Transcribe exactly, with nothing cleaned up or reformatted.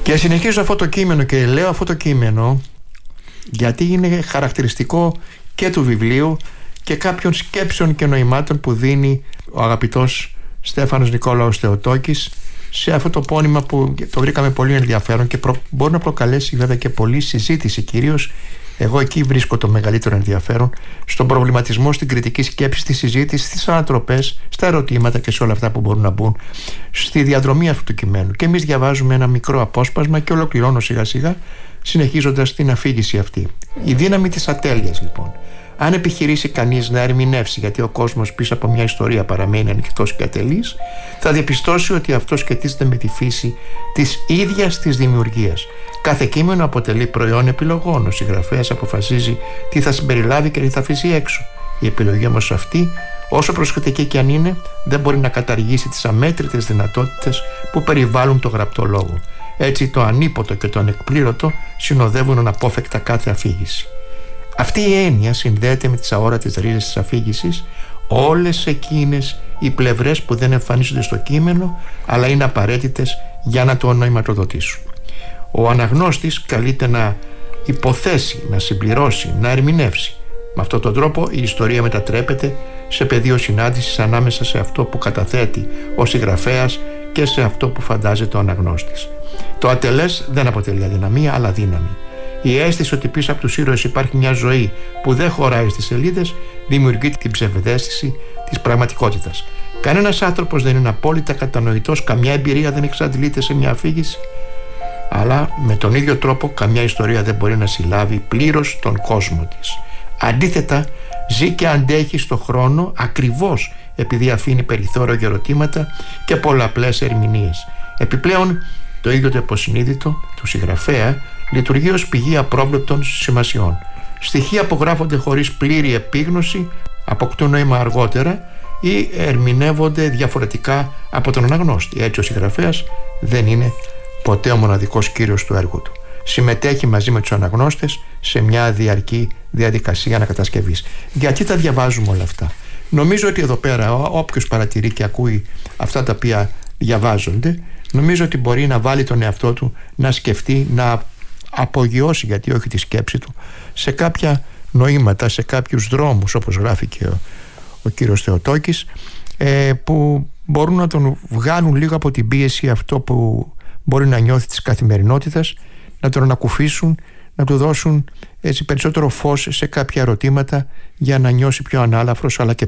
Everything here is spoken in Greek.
Και συνεχίζω αυτό το κείμενο και λέω αυτό το κείμενο γιατί είναι χαρακτηριστικό και του βιβλίου και κάποιων σκέψεων και νοημάτων που δίνει ο αγαπητός Στέφανος Νικόλαος Θεοτόκης σε αυτό το πόνημα που το βρήκαμε πολύ ενδιαφέρον και προ... μπορεί να προκαλέσει βέβαια και πολλή συζήτηση. Κυρίως εγώ εκεί βρίσκω το μεγαλύτερο ενδιαφέρον, στον προβληματισμό, στην κριτική σκέψη, στη συζήτηση, στις ανατροπές, στα ερωτήματα και σε όλα αυτά που μπορούν να μπουν στη διαδρομή αυτού του κειμένου. Και εμείς διαβάζουμε ένα μικρό απόσπασμα και ολοκληρώνω σιγά σιγά, συνεχίζοντας την αφήγηση αυτή. Η δύναμη της ατέλειας, λοιπόν. Αν επιχειρήσει κανείς να ερμηνεύσει γιατί ο κόσμος πίσω από μια ιστορία παραμένει ανοιχτός και ατελής, θα διαπιστώσει ότι αυτό σχετίζεται με τη φύση της ίδιας της δημιουργίας. Κάθε κείμενο αποτελεί προϊόν επιλογών. Ο συγγραφέας αποφασίζει τι θα συμπεριλάβει και τι θα αφήσει έξω. Η επιλογή όμως αυτή, όσο προσεκτική και αν είναι, δεν μπορεί να καταργήσει τις αμέτρητες δυνατότητες που περιβάλλουν το γραπτό λόγο. Έτσι, το ανίποτο και το ανεκπλήρωτο συνοδεύουν αναπόφευκτα κάθε αφήγηση. Αυτή η έννοια συνδέεται με τις αόρατες ρίζες της αφήγησης, όλες εκείνες οι πλευρές που δεν εμφανίζονται στο κείμενο αλλά είναι απαραίτητες για να το νοηματοδοτήσουν. Ο αναγνώστης καλείται να υποθέσει, να συμπληρώσει, να ερμηνεύσει. Με αυτόν τον τρόπο η ιστορία μετατρέπεται σε πεδίο συνάντησης ανάμεσα σε αυτό που καταθέτει ο συγγραφέας και σε αυτό που φαντάζεται ο αναγνώστης. Το ατελές δεν αποτελεί αδυναμία αλλά δύναμη. Η αίσθηση ότι πίσω από τους ήρωες υπάρχει μια ζωή που δεν χωράει στις σελίδες δημιουργεί την ψευδαίσθηση της πραγματικότητας. Κανένας άνθρωπος δεν είναι απόλυτα κατανοητός, καμιά εμπειρία δεν εξαντλείται σε μια αφήγηση, αλλά με τον ίδιο τρόπο καμιά ιστορία δεν μπορεί να συλλάβει πλήρως τον κόσμο της. Αντίθετα, ζει και αντέχει στο χρόνο ακριβώς επειδή αφήνει περιθώριο για ερωτήματα και πολλαπλές ερμηνείες. Επιπλέον, το ίδιο το υποσυνείδητο του συγγραφέα λειτουργεί ως πηγή απρόβλεπτων σημασιών. Στοιχεία που γράφονται χωρίς πλήρη επίγνωση αποκτούν νόημα αργότερα ή ερμηνεύονται διαφορετικά από τον αναγνώστη. Έτσι ο συγγραφέας δεν είναι ποτέ ο μοναδικός κύριος του έργου του. Συμμετέχει μαζί με τους αναγνώστες σε μια διαρκή διαδικασία ανακατασκευής. Γιατί τα διαβάζουμε όλα αυτά? Νομίζω ότι εδώ πέρα όποιος παρατηρεί και ακούει αυτά τα οποία διαβάζονται, νομίζω ότι μπορεί να βάλει τον εαυτό του να σκεφτεί, να απογειώσει, γιατί όχι τη σκέψη του, σε κάποια νοήματα, σε κάποιους δρόμους, όπως γράφει και ο, ο κύριος Θεοτόκης, ε, που μπορούν να τον βγάλουν λίγο από την πίεση αυτό που μπορεί να νιώθει της καθημερινότητας, να τον ανακουφίσουν, να του δώσουν έτσι περισσότερο φως σε κάποια ερωτήματα για να νιώσει πιο ανάλαφρος αλλά και